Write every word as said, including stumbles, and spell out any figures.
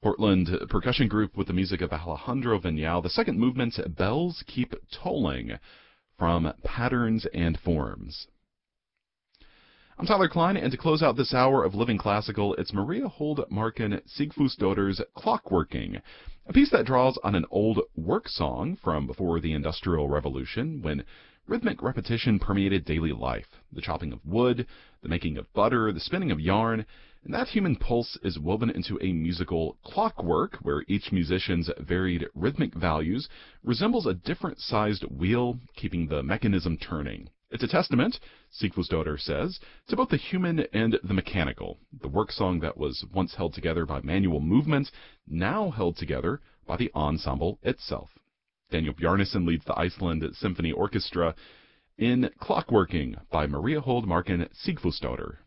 Portland percussion group with the music of Alejandro Viñal. The second movement, Bells Keep Tolling, from Patterns and Forms. I'm Tyler Klein, and to close out this hour of Living Classical, it's Maria Hold-Markin Sigfusdottir's Clockworking, a piece that draws on an old work song from before the Industrial Revolution, when rhythmic repetition permeated daily life. The chopping of wood, the making of butter, the spinning of yarn, and that human pulse is woven into a musical clockwork where each musician's varied rhythmic values resembles a different-sized wheel, keeping the mechanism turning. It's a testament, Sigfusdottir says, to both the human and the mechanical, the work song that was once held together by manual movement, now held together by the ensemble itself. Daniel Bjarnason leads the Iceland Symphony Orchestra in Clockworking by Maria Hold-Markin Sigfusdottir.